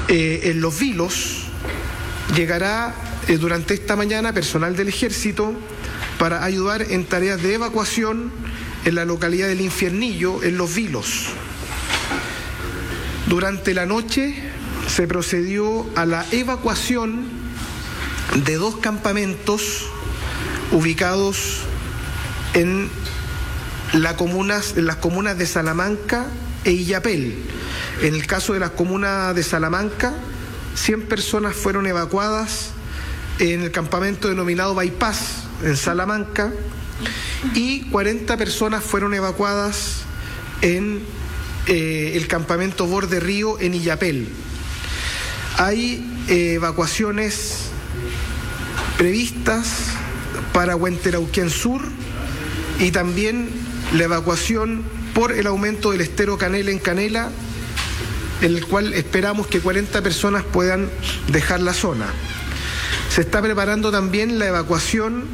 En Los Vilos llegará durante esta mañana personal del Ejército para ayudar en tareas de evacuación en la localidad del Infiernillo, en Los Vilos. Durante la noche se procedió a la evacuación de 2 campamentos ubicados en las comunas de Salamanca e Illapel. En el caso de la comuna de Salamanca, 100 personas fueron evacuadas en el campamento denominado Bypass, en Salamanca, y 40 personas fueron evacuadas en el campamento Borde Río, en Illapel. Hay evacuaciones previstas para Huenterauquén Sur y también la evacuación por el aumento del estero Canela en Canela, en el cual esperamos que 40 personas puedan dejar la zona. Se está preparando también la evacuación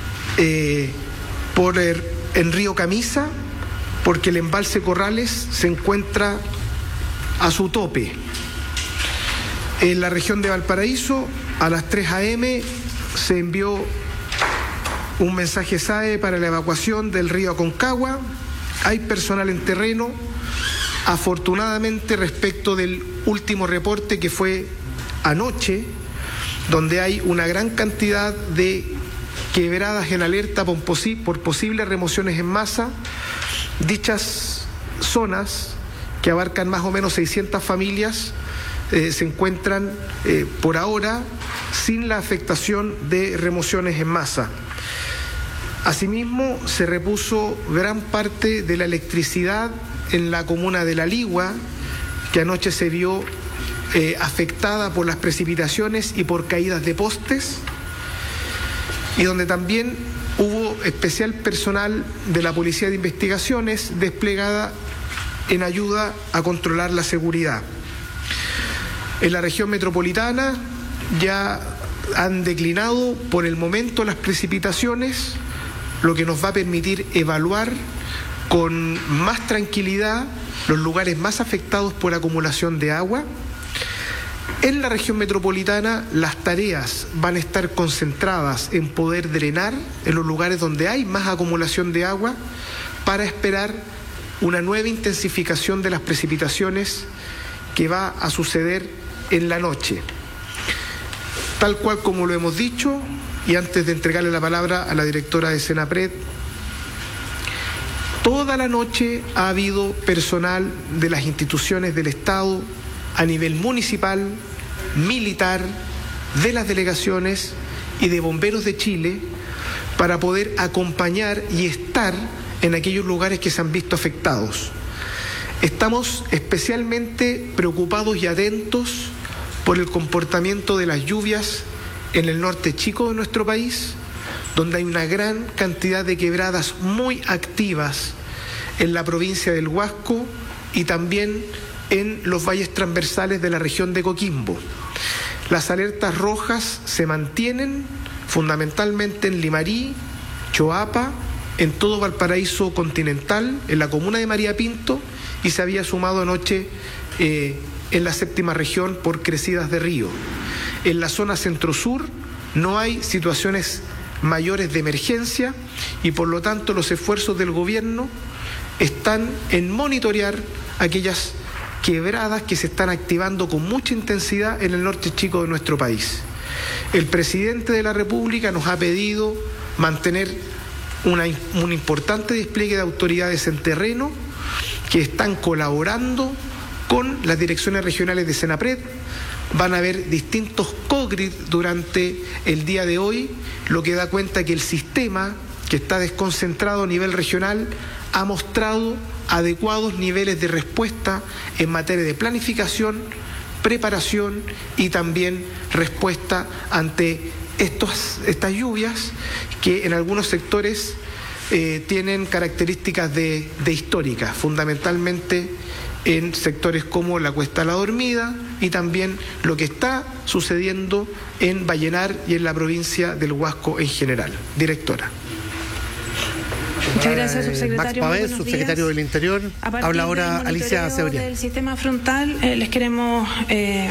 en Río Camisa, porque el embalse Corrales se encuentra a su tope. En la región de Valparaíso, a las 3 a.m. se envió un mensaje SAE para la evacuación del río Aconcagua. Hay personal en terreno. Afortunadamente, respecto del último reporte que fue anoche, donde hay una gran cantidad de quebradas en alerta por posibles remociones en masa, dichas zonas, que abarcan más o menos 600 familias, se encuentran por ahora sin la afectación de remociones en masa. Asimismo, se repuso gran parte de la electricidad en la comuna de La Ligua, que anoche se vio afectada por las precipitaciones y por caídas de postes, y donde también hubo especial personal de la Policía de Investigaciones desplegada en ayuda a controlar la seguridad. En la región metropolitana ya han declinado por el momento las precipitaciones, lo que nos va a permitir evaluar con más tranquilidad los lugares más afectados por acumulación de agua. En la región metropolitana las tareas van a estar concentradas en poder drenar en los lugares donde hay más acumulación de agua, para esperar una nueva intensificación de las precipitaciones que va a suceder en la noche. Tal cual como lo hemos dicho, y antes de entregarle la palabra a la directora de Senapred, toda la noche ha habido personal de las instituciones del Estado a nivel municipal, militar, de las delegaciones y de Bomberos de Chile para poder acompañar y estar en aquellos lugares que se han visto afectados. Estamos especialmente preocupados y atentos por el comportamiento de las lluvias en el norte chico de nuestro país, donde hay una gran cantidad de quebradas muy activas en la provincia del Huasco y también en los valles transversales de la región de Coquimbo. Las alertas rojas se mantienen fundamentalmente en Limarí, Choapa, en todo Valparaíso continental, en la comuna de María Pinto, y se había sumado anoche en la 7ª región por crecidas de río. En la zona centro-sur no hay situaciones mayores de emergencia y por lo tanto los esfuerzos del gobierno están en monitorear aquellas quebradas que se están activando con mucha intensidad en el norte chico de nuestro país. El presidente de la República nos ha pedido mantener un importante despliegue de autoridades en terreno que están colaborando con las direcciones regionales de Senapred. Van a haber distintos COGRID durante el día de hoy, lo que da cuenta que el sistema, que está desconcentrado a nivel regional, ha mostrado adecuados niveles de respuesta en materia de planificación, preparación y también respuesta ante estas lluvias que en algunos sectores tienen características de históricas, fundamentalmente en sectores como la Cuesta La Dormida y también lo que está sucediendo en Vallenar y en la provincia del Huasco en general. Directora. Muchas gracias, subsecretario. Max Pavés, subsecretario del Interior. Habla ahora Alicia Cebrián. Del sistema frontal, les queremos